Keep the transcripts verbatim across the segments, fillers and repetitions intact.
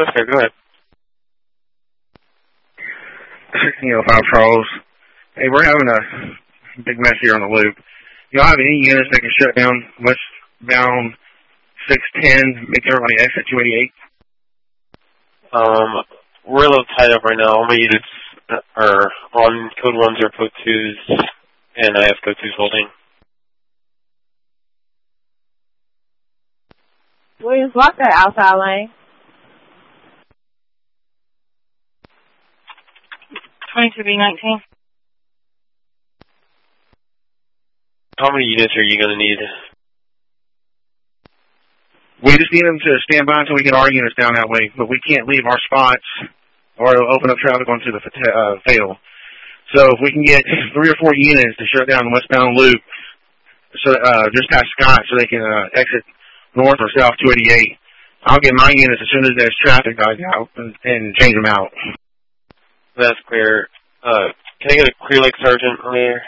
Okay, go ahead. You know, five Charles. Hey, we're having a big mess here on the loop. Y'all have any units that can shut down westbound six ten, make everybody exit two eighty-eight? Um, we're a little tied up right now. All my units are on code ones or code twos, and I have code twos holding. Williams, block that outside lane. twenty-two B nineteen. How many units are you going to need? We just need them to stand by until we get our units down that way, but we can't leave our spots or it'll open up traffic onto the uh, fatal. So if we can get three or four units to shut down the westbound loop, so uh, just past Scott, so they can uh, exit north or south two eighty-eight, I'll get my units as soon as there's traffic dies out and, and change them out. That's clear. Uh, can I get a Clear Lake Sergeant on the air?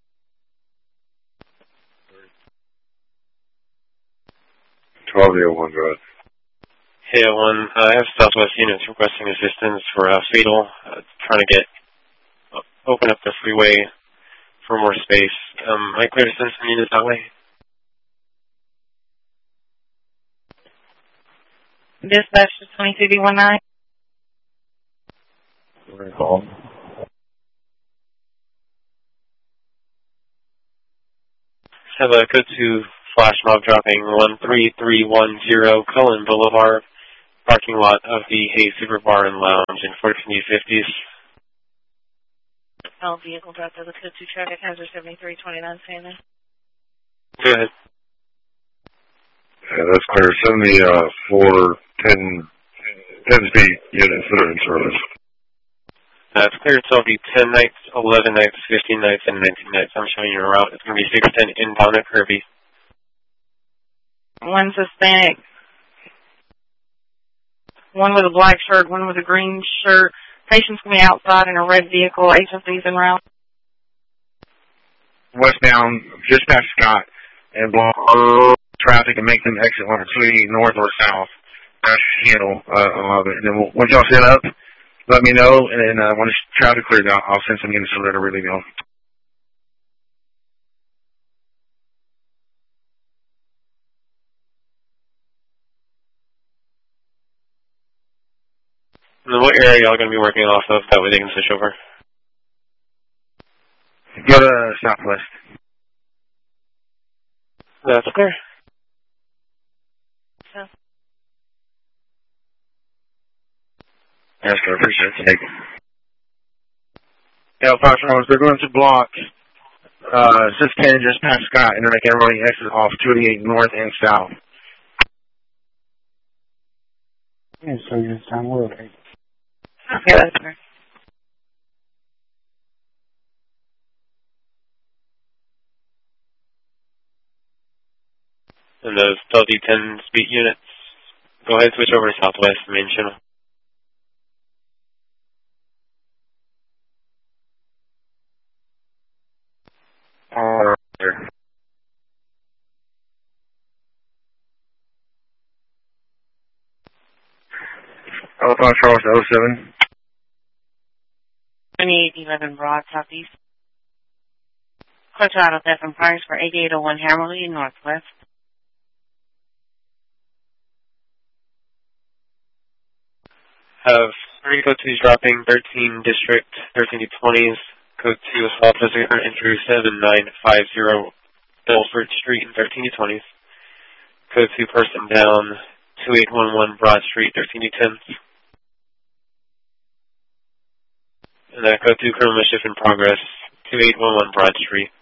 twelve oh one, go ahead. Hey, one. Uh, I have Southwest units requesting assistance for a fatal, uh, trying to get uh, open up the freeway for more space. Um, am I clear to send some units that way? Dispatch to twenty-two B nineteen. Very call. Have a code two flash mob dropping one three three one zero Cullen Boulevard, parking lot of the Hayes Super Bar and Lounge in fourteen fifties. All vehicle dropped over code two traffic hazard seventy-three twenty-nine Santa. Go ahead. Yeah, that's clear. Send the uh, four ten, ten speed units that are in service. That's clear. So it'll be ten nights, eleven nights, fifteen nights, and nineteen nights. I'm showing you a route. It's going to be six ten inbound at Kirby. One's Hispanic. One with a black shirt, one with a green shirt. Patients going to be outside in a red vehicle. Agencies en route. Westbound, just past Scott, and block traffic and make them exit one or two north or south. That's handle uh, a lot of it. And then we'll, once y'all set up, let me know, and then uh, when the traffic clears out, I'll send some units over there to really go. And then what area y'all going to be working off of? That way they can switch over. Go to southwest. That's clear. So. That's good. Appreciate it. Thank you. Yeah, five Charles, they're going to block uh, six ten just past Scott, and then make everybody exit off two eighty-eight north and south. Yeah, so you're down road. Okay, that's fair. And those L D ten speed units, go ahead and switch over to southwest main channel. Uh, oh, five Charles, oh seven. twenty-eight eleven Broad, Southeast. Clutch Auto Theft and Fires for eighty-eight oh one Hammerly, Northwest. Have three code twos dropping, thirteen district, thirteen to twenties, code two assault visitor intrusive, and nine five zero Belford Street and thirteen to twenties. Code two person down, two eight one one Broad Street, thirteen to tens. And that code two criminal mischief in progress, two eight one one Broad Street.